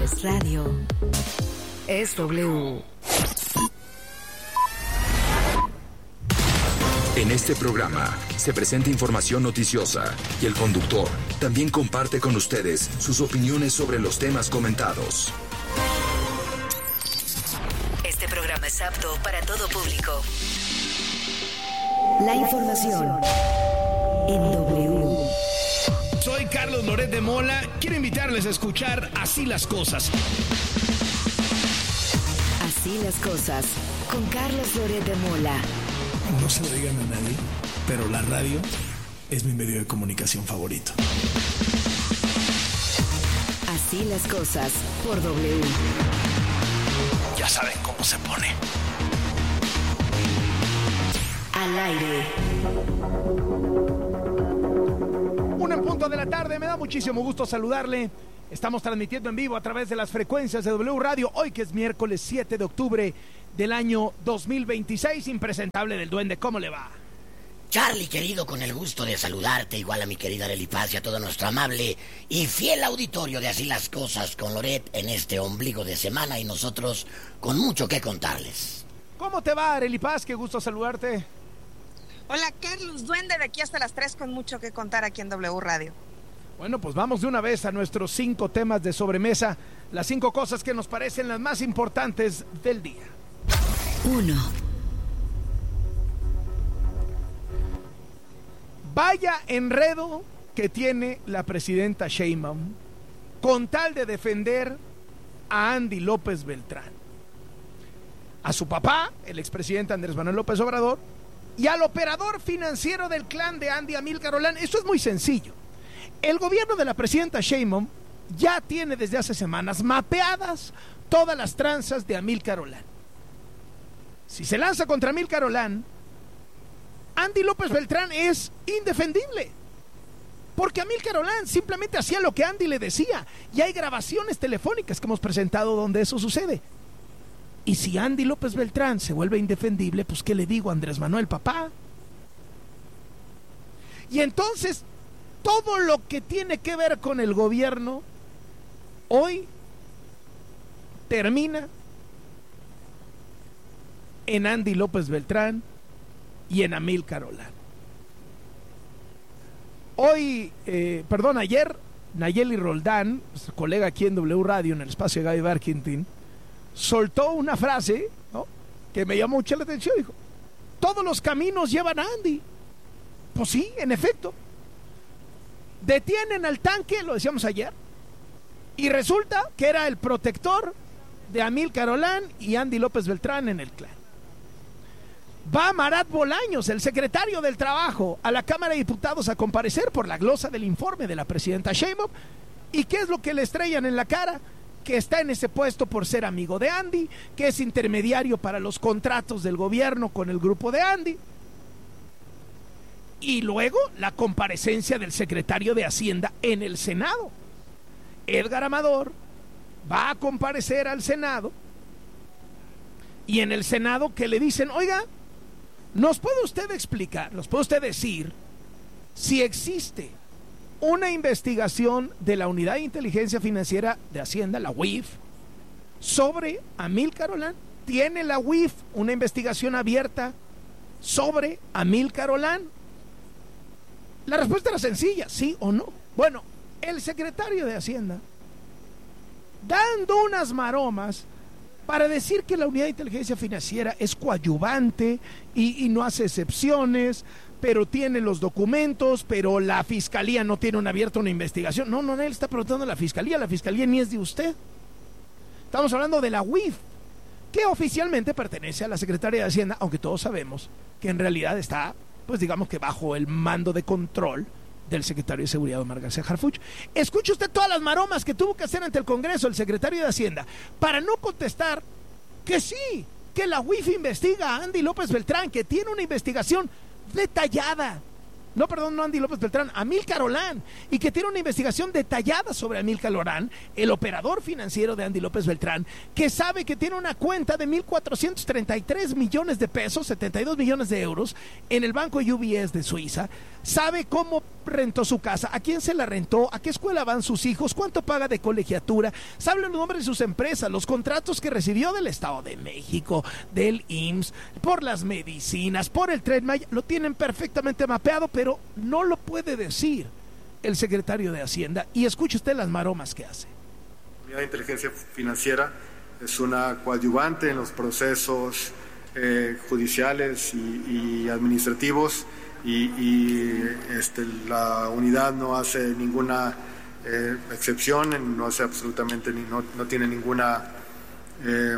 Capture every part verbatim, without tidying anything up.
es radio, es W. En este programa se presenta información noticiosa y el conductor también comparte con ustedes sus opiniones sobre los temas comentados. Este programa es apto para todo público. La información en W. Soy Carlos Loret de Mola. Quiero invitarles a escuchar Así las Cosas. Así las Cosas, con Carlos Loret de Mola. No se lo digan a nadie, pero la radio es mi medio de comunicación favorito. Así las Cosas, por W. Ya saben cómo se pone. Al aire. Una en punto de la tarde, me da muchísimo gusto saludarle. Estamos transmitiendo en vivo a través de las frecuencias de W Radio, hoy que es miércoles siete de octubre del año dos mil veintiséis, impresentable del duende. ¿Cómo le va? Charlie, querido, con el gusto de saludarte, igual a mi querida Arely Paz y a todo nuestro amable y fiel auditorio de Así las Cosas con Loret en este ombligo de semana y nosotros con mucho que contarles. ¿Cómo te va, Arely Paz? Qué gusto saludarte. Hola, Carlos, duende, de aquí hasta las tres con mucho que contar aquí en W Radio. Bueno, pues vamos de una vez a nuestros cinco temas de sobremesa, las cinco cosas que nos parecen las más importantes del día. Uno. Vaya enredo que tiene la presidenta Sheinbaum con tal de defender a Andy López Beltrán, a su papá, el expresidente Andrés Manuel López Obrador, y al operador financiero del clan de Andy, Amílcar Olán. Esto es muy sencillo. El gobierno de la presidenta Sheinbaum ya tiene desde hace semanas mapeadas todas las tranzas de Amílcar Olán. Si se lanza contra Amílcar Olán, Andy López Beltrán es indefendible, porque Amílcar Olán simplemente hacía lo que Andy le decía, y hay grabaciones telefónicas que hemos presentado donde eso sucede. Y si Andy López Beltrán se vuelve indefendible, pues ¿qué le digo a Andrés Manuel, papá? Y entonces todo lo que tiene que ver con el gobierno hoy termina en Andy López Beltrán y en Amílcar Olán. Hoy, eh, perdón, ayer, Nayeli Roldán, nuestra colega aquí en W Radio, en el espacio de Gaby Barkentin, soltó una frase, ¿no?, que me llamó mucho la atención. Dijo: todos los caminos llevan a Andy. Pues sí, en efecto. Detienen al tanque, lo decíamos ayer, y resulta que era el protector de Amílcar Olán y Andy López Beltrán en el clan. Va Marat Bolaños, el secretario del Trabajo, a la Cámara de Diputados a comparecer por la glosa del informe de la presidenta Sheinbaum. ¿Y qué es lo que le estrellan en la cara? Que está en ese puesto por ser amigo de Andy, que es intermediario para los contratos del gobierno con el grupo de Andy. Y luego la comparecencia del secretario de Hacienda en el Senado. Edgar Amador va a comparecer al Senado, y en el Senado que le dicen: oiga, ¿nos puede usted explicar, nos puede usted decir si existe una investigación de la Unidad de Inteligencia Financiera de Hacienda, la U I F, sobre Amílcar Olán? ¿Tiene la U I F una investigación abierta sobre Amílcar Olán? La respuesta era sencilla: sí o no. Bueno, el secretario de Hacienda, dando unas maromas para decir que la Unidad de Inteligencia Financiera es coadyuvante y, y no hace excepciones, pero tiene los documentos, pero la Fiscalía no tiene una abierta una investigación. No, no, él está preguntando a la Fiscalía, la Fiscalía ni es de usted. Estamos hablando de la U I F, que oficialmente pertenece a la Secretaría de Hacienda, aunque todos sabemos que en realidad está, pues digamos que bajo el mando de control del secretario de Seguridad, Omar García Harfuch. Escuche usted todas las maromas que tuvo que hacer ante el Congreso el secretario de Hacienda para no contestar que sí, que la U I F investiga a Andy López Beltrán, que tiene una investigación detallada. No, perdón, no Andy López Beltrán, Amílcar Olán, y que tiene una investigación detallada sobre Amílcar Olán, el operador financiero de Andy López Beltrán, que sabe que tiene una cuenta de mil cuatrocientos treinta y tres millones de pesos, setenta y dos millones de euros, en el banco U B S de Suiza, sabe cómo rentó su casa? ¿A quién se la rentó? ¿A qué escuela van sus hijos? ¿Cuánto paga de colegiatura? Sabe los nombres de sus empresas, los contratos que recibió del Estado de México, del I M S S, por las medicinas, por el Tren Maya. Lo tienen perfectamente mapeado, pero no lo puede decir el secretario de Hacienda. Y escuche usted las maromas que hace. La Unidad de Inteligencia Financiera es una coadyuvante en los procesos eh, judiciales y, y administrativos y, y este, la unidad no hace ninguna eh, excepción, no hace absolutamente, ni, no, no tiene ninguna eh,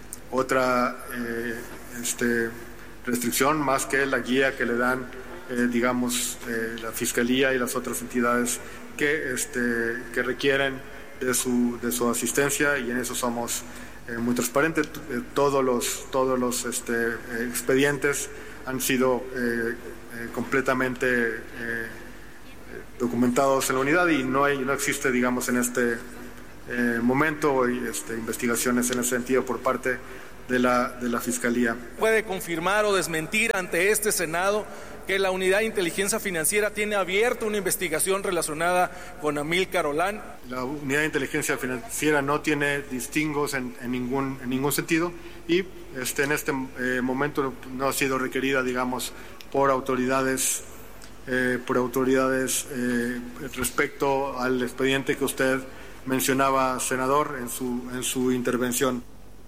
otra eh, este, restricción más que la guía que le dan, eh, digamos, eh, la Fiscalía y las otras entidades que, este, que requieren de su, de su asistencia, y en eso somos eh, muy transparentes. Eh, todos los, todos los este, eh, expedientes han sido eh, eh, completamente eh, documentados en la unidad y no hay, no existe, digamos, en este eh, momento este, investigaciones en ese sentido por parte de la, de la Fiscalía. ¿Puede confirmar o desmentir ante este Senado que la Unidad de Inteligencia Financiera tiene abierta una investigación relacionada con Amílcar Olán? La Unidad de Inteligencia Financiera no tiene distingos en, en, ningún, en ningún sentido y este, en este eh, momento no ha sido requerida, digamos, por autoridades, eh, por autoridades eh, respecto al expediente que usted mencionaba, senador, en su, en su intervención.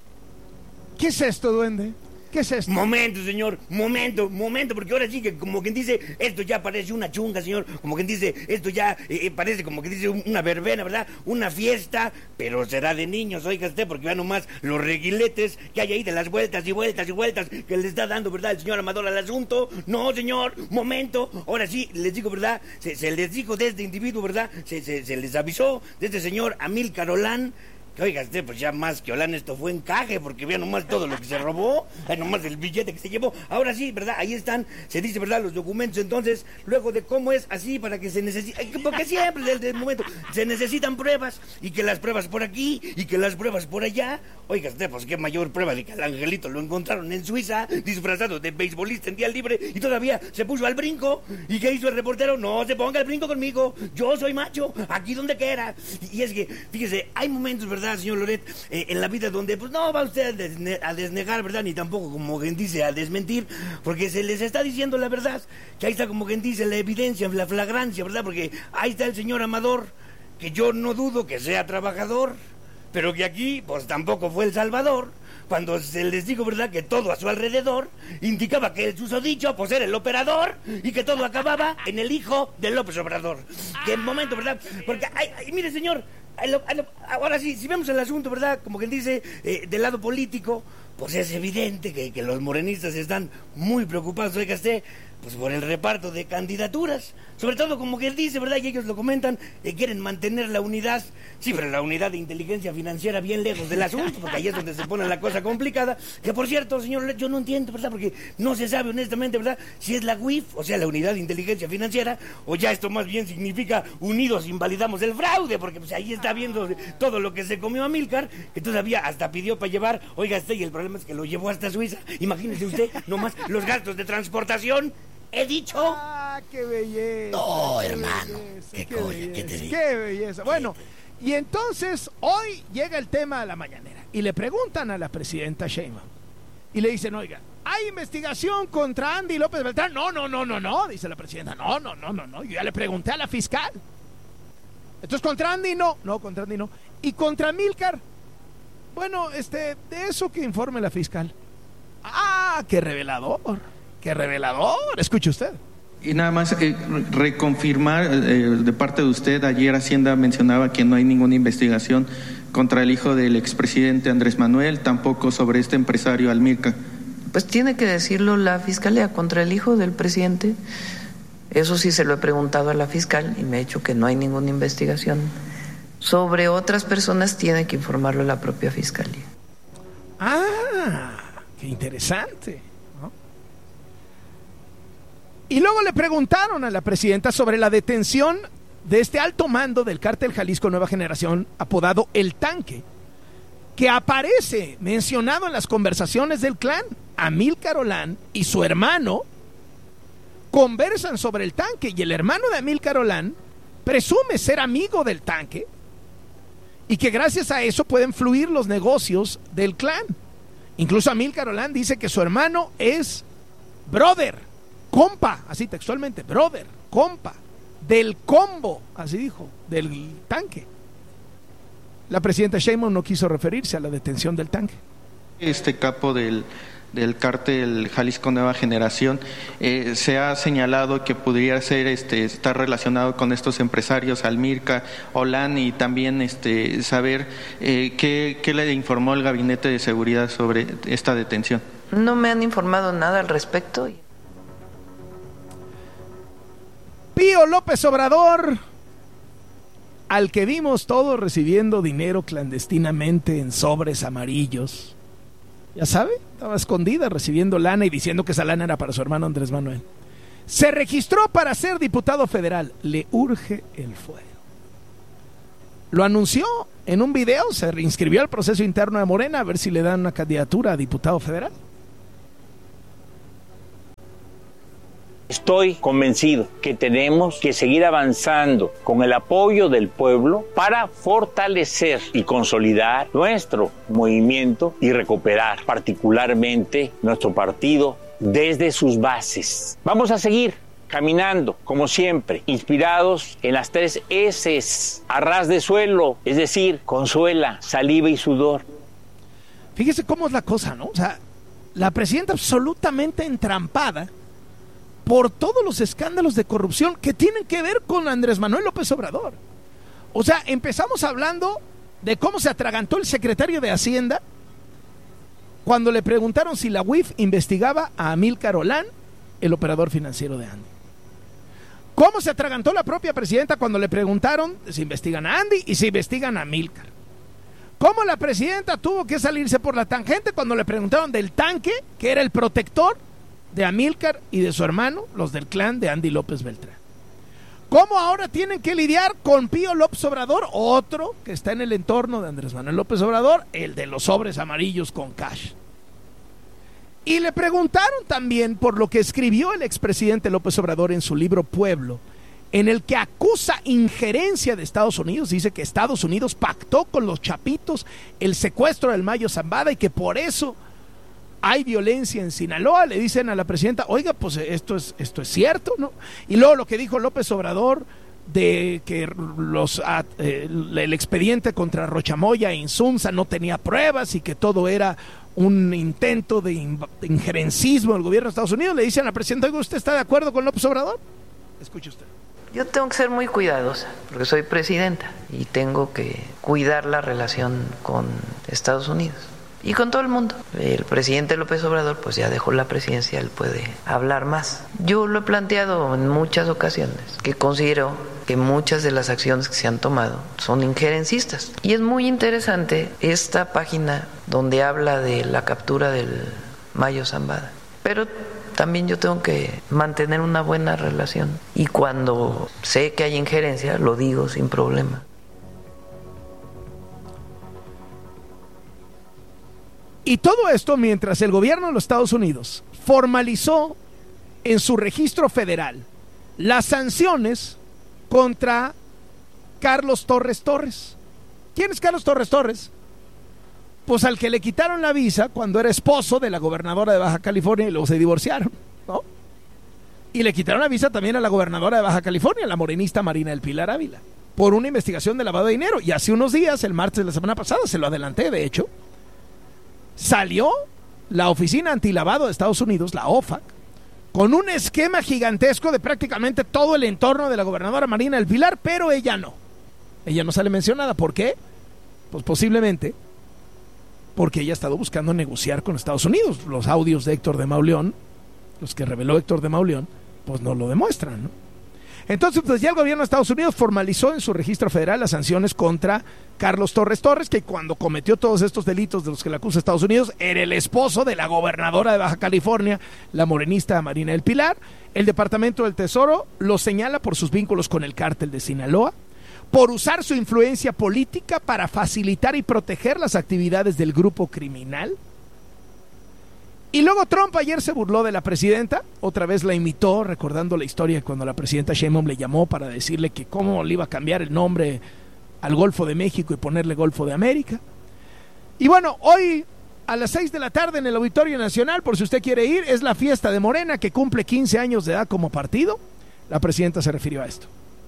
¿Qué es esto, duende? ¿Qué es esto? Momento, señor, momento, momento, porque ahora sí que como quien dice, esto ya parece una chunga, señor, como quien dice, esto ya eh, parece como que dice una verbena, ¿verdad? Una fiesta, pero será de niños, oiga usted, porque vean nomás los reguiletes que hay ahí de las vueltas y vueltas y vueltas que le está dando, ¿verdad?, el señor Amador al asunto. No, señor, momento, ahora sí, les digo, ¿verdad? Se, se les dijo de este individuo, ¿verdad? Se, se, se les avisó de este señor Amílcar Olán. Oiga usted, pues ya más que Olán, esto fue encaje, porque vean nomás todo lo que se robó, nomás el billete que se llevó. Ahora sí, ¿verdad? Ahí están, se dice, ¿verdad?, los documentos. Entonces, luego de cómo es así, para que se necesite, porque siempre desde el momento se necesitan pruebas, y que las pruebas por aquí, y que las pruebas por allá. Oiga usted, pues qué mayor prueba de que al angelito lo encontraron en Suiza, disfrazado de beisbolista en día libre, y todavía se puso al brinco. ¿Y qué hizo el reportero? No se ponga al brinco conmigo, yo soy macho, aquí donde quiera. Y, y es que, fíjese, hay momentos, ¿verdad, señor Loret, eh, en la vida donde pues no va usted a, desne a desnegar, ¿verdad?, ni tampoco, como quien dice, a desmentir, porque se les está diciendo la verdad, que ahí está, como quien dice, la evidencia, la flagrancia, ¿verdad?, porque ahí está el señor Amador, que yo no dudo que sea trabajador, pero que aquí pues tampoco fue el salvador, cuando se les dijo, ¿verdad?, que todo a su alrededor indicaba que el susodicho pues era el operador y que todo acababa en el hijo de López Obrador. Que en momento, ¿verdad?, porque, ay, ay, mire, señor, ahora sí, si vemos el asunto, ¿verdad?, como quien dice, eh, del lado político, pues es evidente que, que los morenistas están muy preocupados, oiga usted, pues por el reparto de candidaturas, sobre todo, como que él dice, ¿verdad?, y ellos lo comentan, eh, quieren mantener la unidad, sí, pero la unidad de inteligencia financiera bien lejos del asunto, porque ahí es donde se pone la cosa complicada, que por cierto, señor, yo no entiendo, ¿verdad?, porque no se sabe honestamente, ¿verdad?, si es la U I F, o sea, la unidad de inteligencia financiera, o ya esto más bien significa unidos invalidamos el fraude, porque pues ahí está viendo todo lo que se comió Amílcar, que todavía hasta pidió para llevar, oiga usted, y el problema es que lo llevó hasta Suiza, imagínese usted, nomás los gastos de transportación. He dicho. ¡Ah, qué belleza! No, qué hermano. Belleza, qué, qué cosa, belleza, ¿qué te digo? ¡Qué belleza! Bueno, y entonces hoy llega el tema de la mañanera y le preguntan a la presidenta Sheinbaum y le dicen, oiga, ¿hay investigación contra Andy López Beltrán? No, no, no, no, no, dice la presidenta. No, no, no, no, no. Yo ya le pregunté a la fiscal. Entonces, ¿contra Andy no? No, contra Andy no. ¿Y contra Amílcar? Bueno, este, de eso que informe la fiscal. ¡Ah, qué revelador! ¡Qué revelador! Escuche usted. Y nada más eh, reconfirmar eh, de parte de usted, ayer Hacienda mencionaba que no hay ninguna investigación contra el hijo del expresidente Andrés Manuel, tampoco sobre este empresario Amílcar. Pues tiene que decirlo la fiscalía contra el hijo del presidente. Eso sí se lo he preguntado a la fiscal y me ha dicho que no hay ninguna investigación. Sobre otras personas tiene que informarlo la propia fiscalía. Ah, qué interesante. Y luego le preguntaron a la presidenta sobre la detención de este alto mando del Cártel Jalisco Nueva Generación, apodado El Tanque, que aparece mencionado en las conversaciones del clan, Amílcar Olán y su hermano, conversan sobre el tanque y el hermano de Amílcar Olán presume ser amigo del tanque y que gracias a eso pueden fluir los negocios del clan. Incluso Amílcar Olán dice que su hermano es brother, compa, así textualmente, brother, compa, del combo, así dijo, del tanque. La presidenta Sheinbaum no quiso referirse a la detención del tanque. Este capo del, del cártel Jalisco Nueva Generación eh, se ha señalado que podría ser este, estar relacionado con estos empresarios, Amílcar Olán, y también este, saber eh, qué, qué le informó el Gabinete de Seguridad sobre esta detención. No me han informado nada al respecto. Pío López Obrador, al que vimos todos recibiendo dinero clandestinamente en sobres amarillos, ya sabe, estaba escondida recibiendo lana y diciendo que esa lana era para su hermano Andrés Manuel. Se registró para ser diputado federal. Le urge el fuero. Lo anunció en un video, se reinscribió al proceso interno de Morena a ver si le dan una candidatura a diputado federal. Estoy convencido que tenemos que seguir avanzando con el apoyo del pueblo para fortalecer y consolidar nuestro movimiento y recuperar particularmente nuestro partido desde sus bases. Vamos a seguir caminando, como siempre, inspirados en las tres eses, a ras de suelo, es decir, consuela, saliva y sudor. Fíjese cómo es la cosa, ¿no? O sea, la presidenta absolutamente entrampada por todos los escándalos de corrupción que tienen que ver con Andrés Manuel López Obrador. O sea, empezamos hablando de cómo se atragantó el secretario de Hacienda cuando le preguntaron si la U I F investigaba a Amílcar Olán, el operador financiero de Andy. Cómo se atragantó la propia presidenta cuando le preguntaron si investigan a Andy y si investigan a Amílcar. Cómo la presidenta tuvo que salirse por la tangente cuando le preguntaron del tanque, que era el protector de Amílcar y de su hermano, los del clan de Andy López Beltrán. ¿Cómo ahora tienen que lidiar con Pío López Obrador, otro que está en el entorno de Andrés Manuel López Obrador, el de los sobres amarillos con cash? Y le preguntaron también por lo que escribió el expresidente López Obrador en su libro Pueblo, en el que acusa injerencia de Estados Unidos. Dice que Estados Unidos pactó con los chapitos el secuestro del Mayo Zambada y que por eso hay violencia en Sinaloa. Le dicen a la presidenta, oiga, pues esto es, esto es cierto, ¿no? Y luego lo que dijo López Obrador de que los, eh, el expediente contra Rochamoya e Insunza no tenía pruebas y que todo era un intento de, in, de injerencismo del gobierno de Estados Unidos. Le dicen a la presidenta, oiga, ¿usted está de acuerdo con López Obrador? Escuche usted. Yo tengo que ser muy cuidadosa porque soy presidenta y tengo que cuidar la relación con Estados Unidos y con todo el mundo. El presidente López Obrador pues ya dejó la presidencia, él puede hablar más. Yo lo he planteado en muchas ocasiones, que considero que muchas de las acciones que se han tomado son injerencistas. Y es muy interesante esta página donde habla de la captura del Mayo Zambada. Pero también yo tengo que mantener una buena relación. Y cuando sé que hay injerencia, lo digo sin problema. Y todo esto mientras el gobierno de los Estados Unidos formalizó en su registro federal las sanciones contra Carlos Torres Torres. ¿Quién es Carlos Torres Torres? Pues al que le quitaron la visa cuando era esposo de la gobernadora de Baja California y luego se divorciaron, ¿no? Y le quitaron la visa también a la gobernadora de Baja California, la morenista Marina del Pilar Ávila, por una investigación de lavado de dinero. Y hace unos días, el martes de la semana pasada, se lo adelanté de hecho, salió la Oficina Antilavado de Estados Unidos, la O F A C, con un esquema gigantesco de prácticamente todo el entorno de la gobernadora Marina del Pilar, pero ella no. Ella no sale mencionada. ¿Por qué? Pues posiblemente porque ella ha estado buscando negociar con Estados Unidos. Los audios de Héctor de Mauleón, los que reveló Héctor de Mauleón, pues no lo demuestran, ¿no? Entonces, pues ya el gobierno de Estados Unidos formalizó en su registro federal las sanciones contra Carlos Torres Torres, que cuando cometió todos estos delitos de los que le acusa Estados Unidos, era el esposo de la gobernadora de Baja California, la morenista Marina del Pilar. El Departamento del Tesoro lo señala por sus vínculos con el cártel de Sinaloa, por usar su influencia política para facilitar y proteger las actividades del grupo criminal, Y luego Trump ayer se burló de la presidenta, otra vez la imitó, recordando la historia cuando la presidenta Sheinbaum le llamó para decirle que cómo le iba a cambiar el nombre al Golfo de México y ponerle Golfo de América. Y bueno, hoy a las seis de la tarde en el Auditorio Nacional, por si usted quiere ir, es la fiesta de Morena, que cumple quince años de edad como partido. La presidenta se refirió a esto.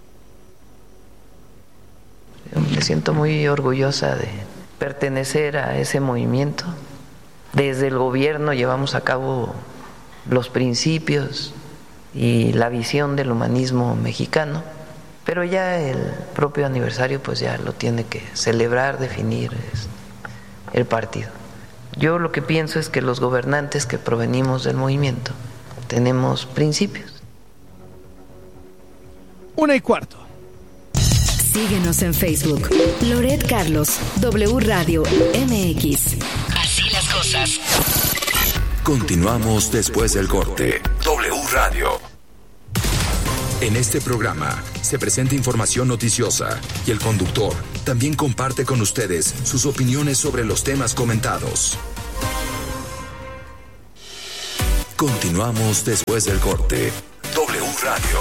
Me siento muy orgullosa de pertenecer a ese movimiento. Desde el gobierno llevamos a cabo los principios y la visión del humanismo mexicano, pero ya el propio aniversario pues ya lo tiene que celebrar, definir el partido. Yo lo que pienso es que los gobernantes que provenimos del movimiento tenemos principios. Una y cuarto. Síguenos en Facebook. Loret Carlos, W Radio M X. Así las cosas. Continuamos después del corte. W Radio. En este programa se presenta información noticiosa y el conductor también comparte con ustedes sus opiniones sobre los temas comentados. Continuamos después del corte. W Radio.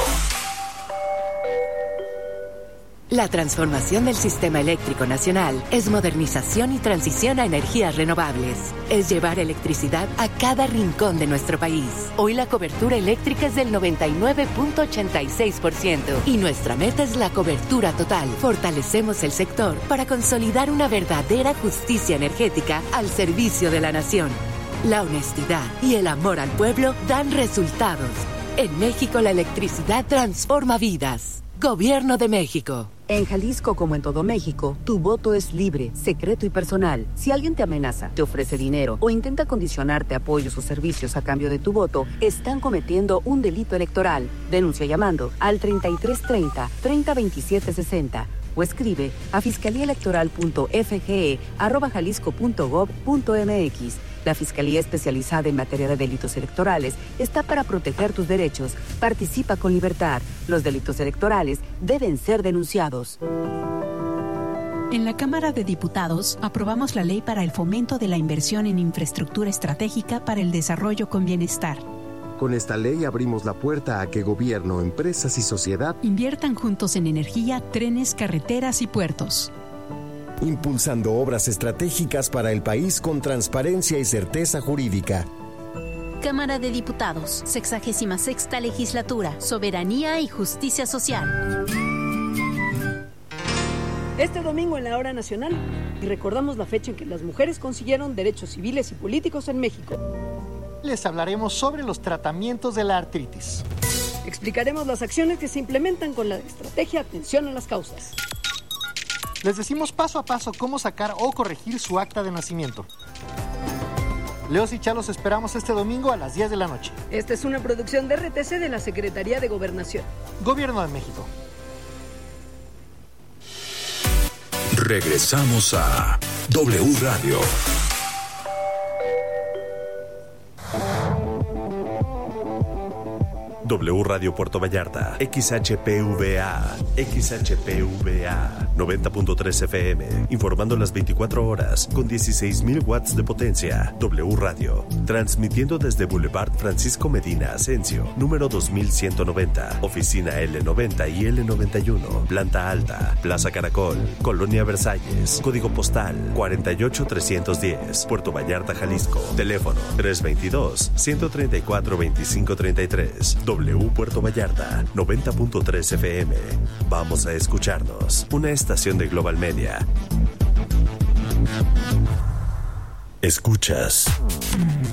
La transformación del sistema eléctrico nacional es modernización y transición a energías renovables. Es llevar electricidad a cada rincón de nuestro país. Hoy la cobertura eléctrica es del noventa y nueve punto ochenta y seis por ciento y nuestra meta es la cobertura total. Fortalecemos el sector para consolidar una verdadera justicia energética al servicio de la nación. La honestidad y el amor al pueblo dan resultados. En México la electricidad transforma vidas. Gobierno de México. En Jalisco, como en todo México, tu voto es libre, secreto y personal. Si alguien te amenaza, te ofrece dinero o intenta condicionarte apoyos o servicios a cambio de tu voto, están cometiendo un delito electoral. Denuncia llamando al treinta y tres treinta, treinta veintisiete sesenta o escribe a fiscalíaelectoral punto f g e arroba jalisco punto gob punto m x. La Fiscalía Especializada en Materia de Delitos Electorales está para proteger tus derechos. Participa con libertad. Los delitos electorales deben ser denunciados. En la Cámara de Diputados aprobamos la ley para el fomento de la inversión en infraestructura estratégica para el desarrollo con bienestar. Con esta ley abrimos la puerta a que gobierno, empresas y sociedad inviertan juntos en energía, trenes, carreteras y puertos. Impulsando obras estratégicas para el país con transparencia y certeza jurídica. Cámara de Diputados, sexagésima sexta legislatura, soberanía y justicia social. Este domingo en la Hora Nacional recordamos la fecha en que las mujeres consiguieron derechos civiles y políticos en México. Les hablaremos sobre los tratamientos de la artritis. Explicaremos las acciones que se implementan con la estrategia Atención a las Causas. Les decimos paso a paso cómo sacar o corregir su acta de nacimiento. Leos y Chalos esperamos este domingo a las diez de la noche. Esta es una producción de R T C de la Secretaría de Gobernación. Gobierno de México. Regresamos a W Radio. W Radio Puerto Vallarta, X H P V A, X H P V A, noventa punto tres F M, informando las veinticuatro horas, con dieciséis mil watts de potencia. W Radio, transmitiendo desde Boulevard Francisco Medina Asensio, número dos mil ciento noventa, oficina L noventa y L noventa y uno, planta alta, Plaza Caracol, Colonia Versalles, código postal cuarenta y ocho trescientos diez, Puerto Vallarta, Jalisco, teléfono tres veintidós, ciento treinta y cuatro, veinticinco treinta y tres. W Puerto Vallarta, noventa punto tres F M. Vamos a escucharnos. Una estación de Global Media. Escuchas